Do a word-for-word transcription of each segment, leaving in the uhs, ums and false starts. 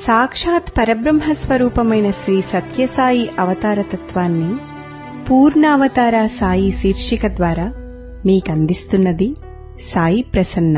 సాక్షాత్ పరబ్రహ్మస్వరూపమైన శ్రీ సత్యసాయి అవతారతత్వాన్ని పూర్ణావతార సాయి శీర్షిక ద్వారా మీకందిస్తున్నది సాయి ప్రసన్న.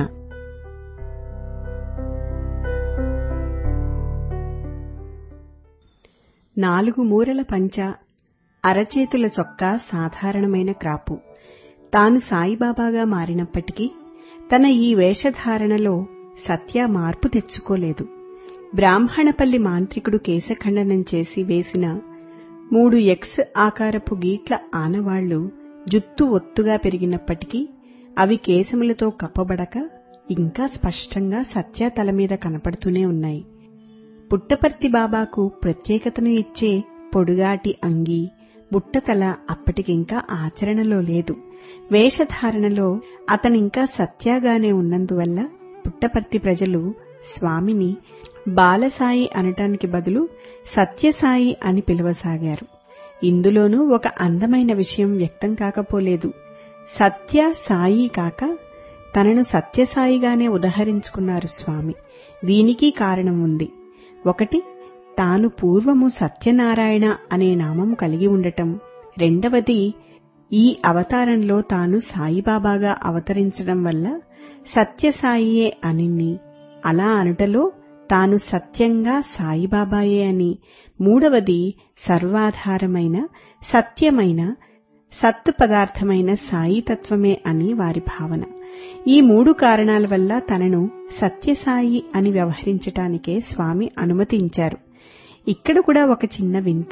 నాలుగు మూరల పంచ, అరచేతుల చొక్కా సాధారణమైన క్రాపు. తాను సాయిబాబాగా మారినప్పటికీ తన ఈ వేషధారణలో సత్య మార్పు తెచ్చుకోలేదు. బ్రాహ్మణపల్లి మాంత్రికుడు కేశఖండనం చేసి వేసిన మూడు ఎక్స్ ఆకారపు గీట్ల ఆనవాళ్లు జుత్తు ఒత్తుగా పెరిగినప్పటికీ అవి కేశములతో కప్పబడక ఇంకా స్పష్టంగా సత్య తల మీద కనపడుతూనే ఉన్నాయి. పుట్టపర్తి బాబాకు ప్రత్యేకతను ఇచ్చే పొడుగాటి అంగి, బుట్టతల అప్పటికింకా ఆచరణలో లేదు. వేషధారణలో అతనింకా సత్యాగానే ఉన్నందువల్ల పుట్టపర్తి ప్రజలు స్వామిని బాలసాయి అనటానికి బదులు సత్యసాయి అని పిలవసాగారు. ఇందులోనూ ఒక అందమైన విషయం వ్యక్తం కాకపోలేదు. సత్య సాయి కాక తనను సత్యసాయిగానే ఉదహరించుకున్నారు స్వామి. దీనికి కారణం ఉంది. ఒకటి, తాను పూర్వము సత్యనారాయణ అనే నామము కలిగి ఉండటం. రెండవది, ఈ అవతారంలో తాను సాయిబాబాగా అవతరించడం వల్ల సత్యసాయియే అని, అలా అనుటలో తాను సత్యంగా సాయిబాబాయే అని. మూడవది, సర్వాధారమైన సత్యమైన సత్ పదార్థమైన సాయితత్వమే అని వారి భావన. ఈ మూడు కారణాల వల్ల తనను సత్యసాయి అని వ్యవహరించటానికే స్వామి అనుమతించారు. ఇక్కడ కూడా ఒక చిన్న వింత.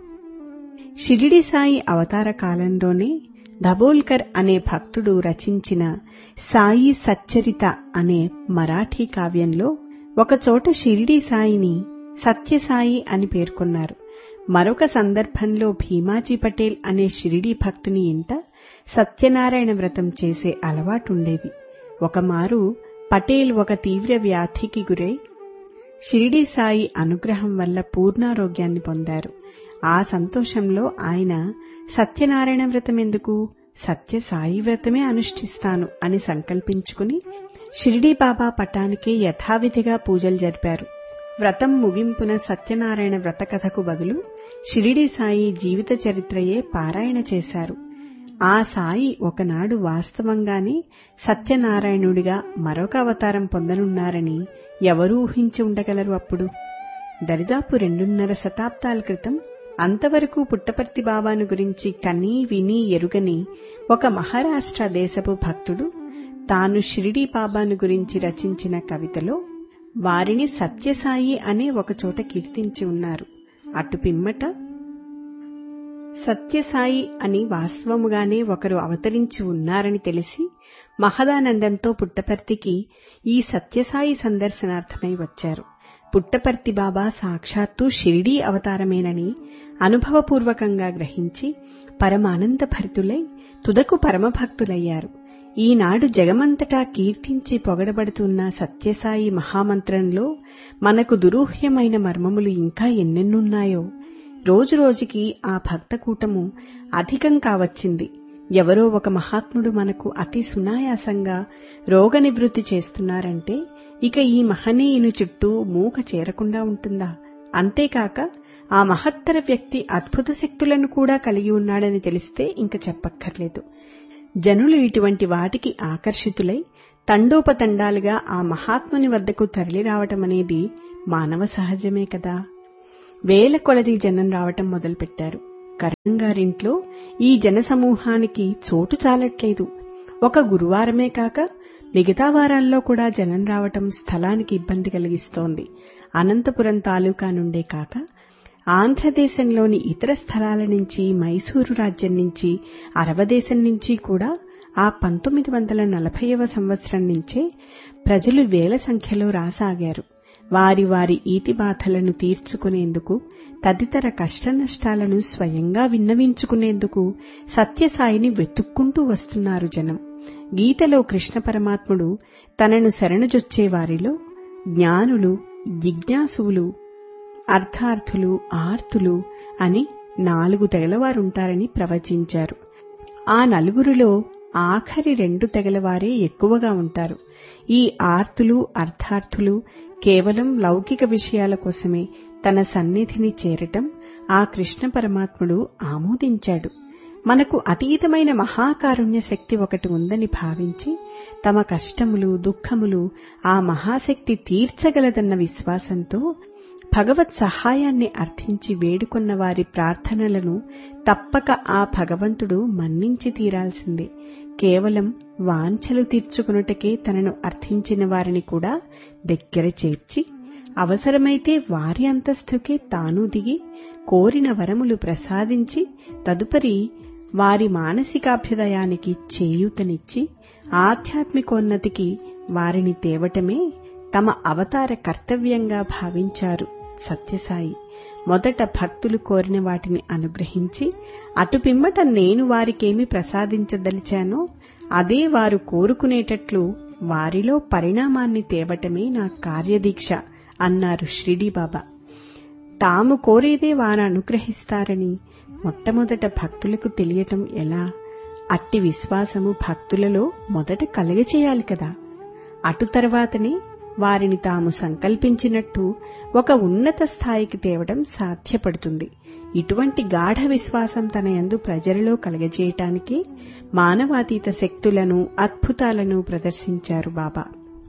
షిరిడి సాయి అవతార కాలంలోనే దబోల్కర్ అనే భక్తుడు రచించిన సాయి సచ్చరిత అనే మరాఠీ కావ్యంలో ఒకచోట షిరిడి సాయిని సత్యసాయి అని పేర్కొన్నారు. మరొక సందర్భంలో భీమాజీ పటేల్ అనే షిరిడి భక్తుని ఇంట సత్యనారాయణ వ్రతం చేసే అలవాటుండేది. ఒకమారు పటేల్ ఒక తీవ్ర వ్యాధికి గురై షిరిడి సాయి అనుగ్రహం వల్ల పూర్ణారోగ్యాన్ని పొందారు. ఆ సంతోషంలో ఆయన సత్యనారాయణ వ్రతం ఎందుకు, సత్యసాయి వ్రతమే అనుష్ఠిస్తాను అని సంకల్పించుకుని షిరిడీ బాబా పటానికే యథావిధిగా పూజలు జరిపారు. వ్రతం ముగింపున సత్యనారాయణ వ్రత కథకు బదులు షిరిడీ సాయి జీవిత చరిత్రయే పారాయణ చేశారు. ఆ సాయి ఒకనాడు వాస్తవంగానే సత్యనారాయణుడిగా మరొక అవతారం పొందనున్నారని ఎవరూ ఊహించి ఉండగలరు? అప్పుడు దరిదాపు రెండున్నర శతాబ్దాల క్రితం అంతవరకు పుట్టపర్తి బాబాను గురించి కనీ విని ఎరుగని ఒక మహారాష్ట్ర దేశపు భక్తుడు తాను షిరిడీ బాబాను గురించి రచించిన కవితలో వారిని సత్యసాయి అనే ఒకచోట కీర్తించి ఉన్నారు. అటు పిమ్మట సత్యసాయి అని వాస్తవముగానే ఒకరు అవతరించి ఉన్నారని తెలిసి మహదానందంతో పుట్టపర్తికి ఈ సత్యసాయి సందర్శనార్థమై వచ్చారు. పుట్టపర్తి బాబా సాక్షాత్తు షిరిడీ అవతారమేనని అనుభవపూర్వకంగా గ్రహించి పరమానంద భరితులై తుదకు పరమభక్తులయ్యారు. ఈనాడు జగమంతటా కీర్తించి పొగడబడుతున్న సత్యసాయి మహామంత్రంలో మనకు దురూహ్యమైన మర్మములు ఇంకా ఎన్నెన్నున్నాయో. రోజురోజుకి ఆ భక్తకూటము అధికం కావచ్చింది. ఎవరో ఒక మహాత్ముడు మనకు అతి సునాయాసంగా రోగ నివృత్తి చేస్తున్నారంటే ఇక ఈ మహనీయుని చుట్టూ మూక చేరకుండా ఉంటుందా? అంతేకాక ఆ మహత్తర వ్యక్తి అద్భుత శక్తులను కూడా కలిగి ఉన్నాడని తెలిస్తే ఇంక చెప్పక్కర్లేదు. జనులు ఇటువంటి వాటికి ఆకర్షితులై తండోపతండాలుగా ఆ మహాత్ముని వద్దకు తరలిరావటమనేది మానవ సహజమే కదా. వేల కొలది జనం రావటం మొదలుపెట్టారు. కరణంగారింట్లో ఈ జనసమూహానికి చోటు చాలట్లేదు. ఒక గురువారమే కాక మిగతా వారాల్లో కూడా జనం రావటం స్థలానికి ఇబ్బంది కలిగిస్తోంది. అనంతపురం తాలూకా నుండే కాక ఆంధ్రదేశంలోని ఇతర స్థలాల నుంచి, మైసూరు రాజ్యం నుంచి, అరవదేశం నుంచి కూడా ఆ పంతొమ్మిది వందల నలభైవ సంవత్సరం నుంచే ప్రజలు వేల సంఖ్యలో రాసాగారు. వారి వారి ఈతిబాధలను తీర్చుకునేందుకు, తదితర కష్టనష్టాలను స్వయంగా విన్నవించుకునేందుకు సత్యసాయిని వెతుక్కుంటూ వస్తున్నారు జనం. గీతలో కృష్ణ పరమాత్ముడు తనను శరణుజొచ్చే వారిలో జ్ఞానులు, జిజ్ఞాసువులు, అర్థార్థులు, ఆర్తులు అని నాలుగు తెగలవారుంటారని ప్రవచించారు. ఆ నలుగురిలో ఆఖరి రెండు తెగలవారే ఎక్కువగా ఉంటారు. ఈ ఆర్తులు, అర్థార్థులు కేవలం లౌకిక విషయాల కోసమే తన సన్నిధిని చేరటం ఆ కృష్ణ పరమాత్ముడు ఆమోదించాడు. మనకు అతీతమైన మహాకారుణ్య శక్తి ఒకటి ఉందని భావించి తమ కష్టములు దుఃఖములు ఆ మహాశక్తి తీర్చగలదన్న విశ్వాసంతో భగవత్ సహాయాన్ని అర్థించి వేడుకొన్న వారి ప్రార్థనలను తప్పక ఆ భగవంతుడు మన్నించి తీరాల్సిందే. కేవలం వాంఛలు తీర్చుకొనుటకే తనను అర్థించిన వారిని కూడా దగ్గర చేర్చి అవసరమైతే వారి అంతస్తుకే తాను దిగి కోరిన వరములు ప్రసాదించి తదుపరి వారి మానసికాభ్యుదయానికి చేయూతనిచ్చి ఆధ్యాత్మికోన్నతికి వారిని తేవటమే తమ అవతార కర్తవ్యంగా భావించారు సత్యసాయి. మొదట భక్తులు కోరిన వాటిని అనుగ్రహించి అటు పిమ్మట నేను వారికేమి ప్రసాదించదలిచానో అదే వారు కోరుకునేటట్లు వారిలో పరిణామాన్ని తేవటమే నా కార్యదీక్ష అన్నారు షిరిడీబాబా. తాము కోరేదే వారు అనుగ్రహిస్తారని మొట్టమొదట భక్తులకు తెలియటం ఎలా? అట్టి విశ్వాసము భక్తులలో మొదట కలగచేయాలి కదా. అటు తర్వాతనే వారిని తాము సంకల్పించినట్టు ఒక ఉన్నత స్థాయికి తేవడం సాధ్యపడుతుంది. ఇటువంటి గాఢ విశ్వాసం తన యందు ప్రజలలో కలగజేయటానికి మానవాతీత శక్తులను అద్భుతాలను ప్రదర్శించారు బాబా.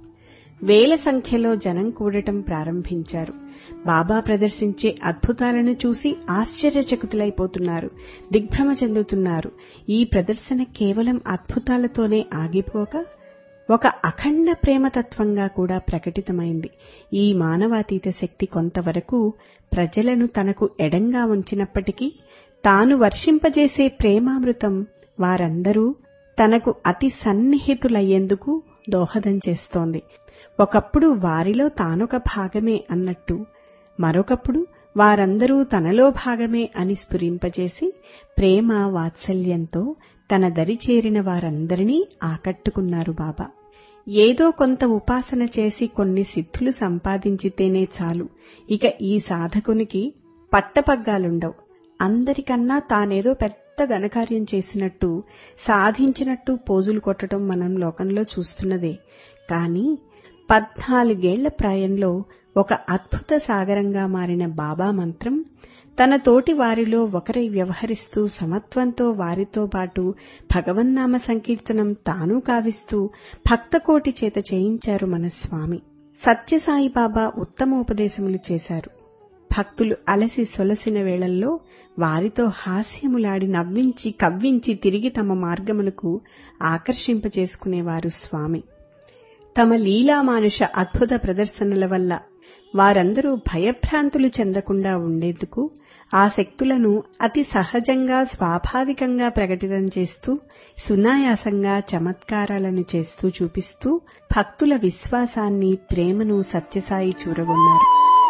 వేల సంఖ్యలో జనం కూడటం ప్రారంభించారు. బాబా ప్రదర్శించే అద్భుతాలను చూసి ఆశ్చర్యచకితులైపోతున్నారు, దిగ్భ్రమ చెందుతున్నారు. ఈ ప్రదర్శన కేవలం అద్భుతాలతోనే ఆగిపోక ఒక అఖండ ప్రేమతత్వంగా కూడా ప్రకటితమైంది. ఈ మానవాతీత శక్తి కొంతవరకు ప్రజలను తనకు ఎడంగా ఉంచినప్పటికీ తాను వర్షింపజేసే ప్రేమామృతం వారందరూ తనకు అతి సన్నిహితులయ్యేందుకు దోహదం చేస్తోంది. ఒకప్పుడు వారిలో తానొక భాగమే అన్నట్టు, మరొకప్పుడు వారందరూ తనలో భాగమే అని స్ఫురింపజేసి ప్రేమ వాత్సల్యంతో తన దరి చేరిన వారందరినీ ఆకట్టుకున్నారు బాబా. ఏదో కొంత ఉపాసన చేసి కొన్ని సిద్ధులు సంపాదించితేనే చాలు, ఇక ఈ సాధకునికి పట్టపగ్గాలుండవు. అందరికన్నా తానేదో పెద్ద ఘనకార్యం చేసినట్టు సాధించినట్టు పోజులు కొట్టడం మనం లోకంలో చూస్తున్నదే. కాని పద్నాలుగేళ్ల ప్రాయంలో ఒక అద్భుత సాగరంగా మారిన బాబా మంత్రం తన తోటి వారిలో ఒకరై వ్యవహరిస్తూ సమత్వంతో వారితో పాటు భగవన్నామ సంకీర్తనం తానూ కావిస్తూ భక్తకోటి చేత చేయించారు మన స్వామి. సత్యసాయి బాబా ఉత్తమోపదేశములు చేశారు. భక్తులు అలసి సొలసిన వేళల్లో వారితో హాస్యములాడి నవ్వించి కవ్వించి తిరిగి తమ మార్గమునకు ఆకర్షింపచేసుకునేవారు స్వామి. తమ లీలామానుష అద్భుత ప్రదర్శనల వల్ల వారందరూ భయభ్రాంతులు చెందకుండా ఉండేందుకు ఆ శక్తులను అతి సహజంగా స్వాభావికంగా ప్రకటితం చేస్తూ సునాయాసంగా చమత్కారాలను చేస్తూ చూపిస్తూ భక్తుల విశ్వాసాన్ని ప్రేమను సత్యసాయి చూరగొన్నారు.